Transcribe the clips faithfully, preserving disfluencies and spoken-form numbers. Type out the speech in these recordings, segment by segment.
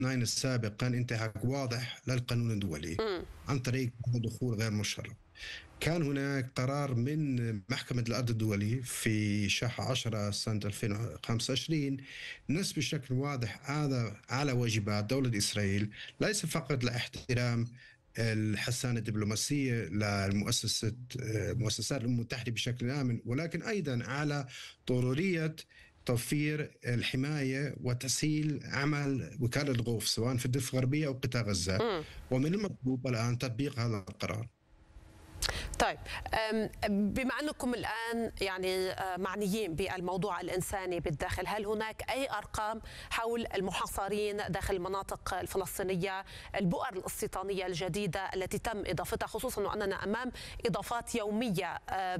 اثنين السابق كان انتهاك واضح للقانون الدولي عن طريق دخول غير مشرع. كان هناك قرار من محكمة الأرض الدولي في شهر عشرة سنة ألفين وخمسة وعشرين نص بشكل واضح هذا على واجبات دولة إسرائيل، ليس فقط لاحترام الحسانة الدبلوماسية للمؤسسات مؤسسات الأمم المتحدة بشكل آمن، ولكن أيضا على ضرورية توفير الحماية وتسهيل عمل وكالة الغوث سواء في الضفة الغربية أو قطاع غزة. ومن المطلوب الآن تطبيق هذا القرار. طيب، بما أنكم الآن يعني معنيين بالموضوع الإنساني بالداخل، هل هناك أي أرقام حول المحاصرين داخل المناطق الفلسطينية، البؤر الاستيطانية الجديدة التي تم إضافتها، خصوصا وأننا أمام إضافات يومية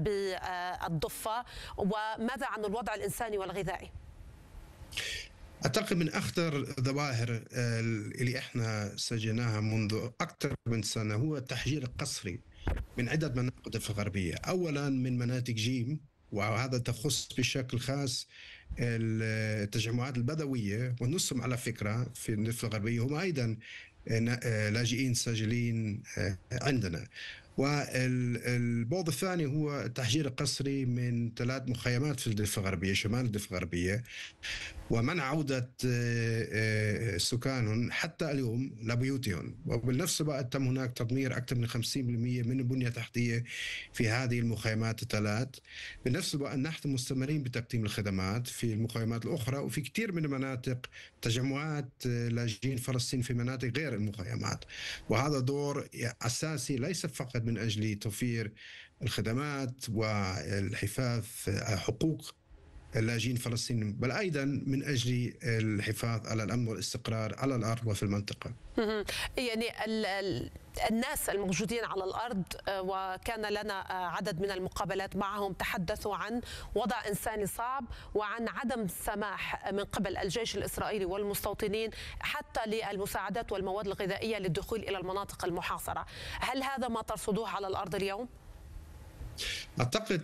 بالضفة، وماذا عن الوضع الإنساني والغذائي؟ أعتقد من أخطر الظواهر اللي إحنا سجلناها منذ أكثر من سنة هو التحجير القسري من عدة مناطق الضفة الغربية. أولا من مناطق جيم، وهذا تخص بشكل خاص التجمعات البدوية، ونصهم على فكرة في الضفة الغربية هم أيضا لاجئين ساجلين عندنا. والبعد الثاني هو التحجير القسري من ثلاث مخيمات في الضفة الغربية شمال الضفة الغربية، ومنع عودة سكانهم حتى اليوم لبيوتهم. وبالنفس الوقت تم هناك تدمير أكثر من خمسين بالمئة من البنية التحتية في هذه المخيمات الثلاث. بالنفس الوقت نحن مستمرين بتقديم الخدمات في المخيمات الأخرى، وفي كثير من المناطق تجمعات لاجئين فلسطين في مناطق غير المخيمات. وهذا دور أساسي ليس فقط من أجل توفير الخدمات والحفاظ حقوق اللاجئين الفلسطينيين، بل أيضا من أجل الحفاظ على الأمن والاستقرار على الأرض وفي المنطقة. يعني الناس الموجودين على الأرض، وكان لنا عدد من المقابلات معهم، تحدثوا عن وضع إنساني صعب وعن عدم السماح من قبل الجيش الإسرائيلي والمستوطنين حتى للمساعدات والمواد الغذائية للدخول إلى المناطق المحاصرة. هل هذا ما ترصدوه على الأرض اليوم؟ أعتقد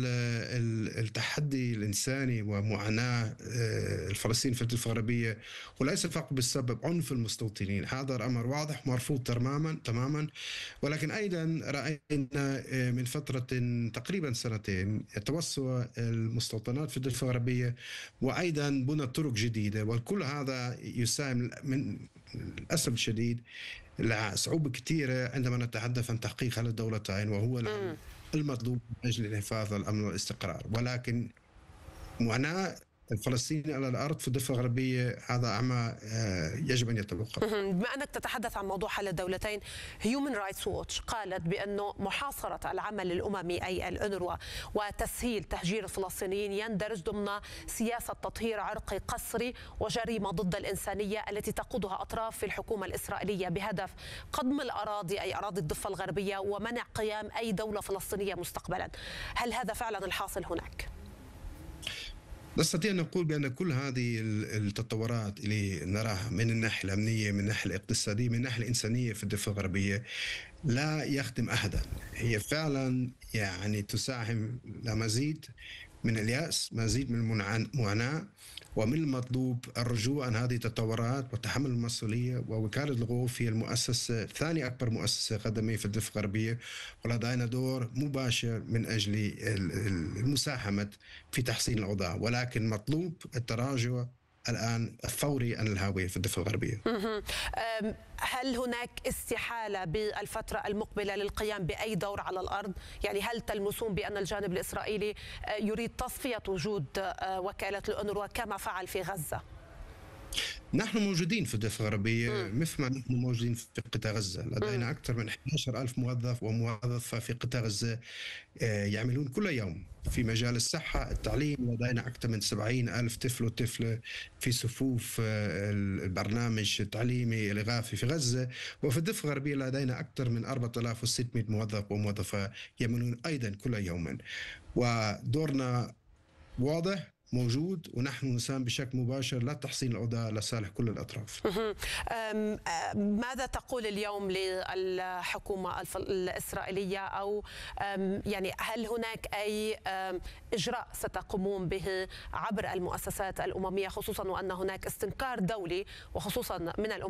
التحدي الإنساني ومعاناة الفلسطينيين في الضفة الغربية وليس فقط بسبب عنف المستوطنين، هذا أمر واضح مرفوض تماما تماما ولكن أيضا رأينا من فترة تقريبا سنتين توسع المستوطنات في الضفة الغربية، وأيضا بنى طرق جديدة، وكل هذا يساهم من الأسف الشديد لصعوبة كثيرة عندما نتحدث عن تحقيق هذه الدولتين، وهو المطلوب من أجل الحفاظ على الأمن والاستقرار. ولكن معاناة الفلسطيني على الأرض في الضفة الغربية هذا أمر يجب أن يتوقف. بما أنك تتحدث عن موضوع حل الدولتين، هيومن رايتس ووتش قالت بأنه محاصرة العمل الأممي أي الأونروا وتسهيل تهجير الفلسطينيين يندرج ضمن سياسة تطهير عرقي قسري وجريمة ضد الإنسانية التي تقودها أطراف في الحكومة الإسرائيلية بهدف قضم الأراضي أي أراضي الضفة الغربية ومنع قيام أي دولة فلسطينية مستقبلا. هل هذا فعلا الحاصل هناك؟ نستطيع أن نقول بأن كل هذه التطورات اللي نراها من الناحية الأمنية، من الناحية الاقتصادية، من الناحية الإنسانية في الضفة الغربية لا يخدم أحدا. هي فعلا يعني تساهم لمزيد من اليأس، مزيد من المعاناة، ومن المطلوب الرجوع عن هذه التطورات وتحمل المسؤولية. ووكالة الغوث هي المؤسسة ثاني أكبر مؤسسة خدمية في الضفة الغربية، ولدينا دور مباشر من أجل المساهمة في تحسين الأوضاع، ولكن مطلوب التراجع الآن الفوري عن الهاوية في الضفة الغربية. هل هناك استحالة بالفترة المقبلة للقيام بأي دور على الأرض؟ يعني هل تلمسون بأن الجانب الإسرائيلي يريد تصفية وجود وكالة الأونروا كما فعل في غزة؟ نحن موجودين في الضفة الغربية مثل ما نحن موجودين في قطاع غزة. لدينا أكثر من أحد عشر ألف موظف وموظفة في قطاع غزة يعملون كل يوم في مجال الصحة، التعليم. لدينا أكثر من سبعين ألف طفل وطفلة في صفوف البرنامج التعليمي الإغاثي في غزة. وفي الضفة الغربية لدينا أكثر من أربعة آلاف وستمئة موظف وموظفة يعملون أيضا كل يوم. ودورنا واضح موجود، ونحن نساهم بشكل مباشر لتحسين الأوضاع لصالح كل الأطراف. ماذا تقول اليوم للحكومة الإسرائيلية، أو يعني هل هناك أي إجراء ستقومون به عبر المؤسسات الأممية، خصوصا وأن هناك استنكار دولي وخصوصا من الأمم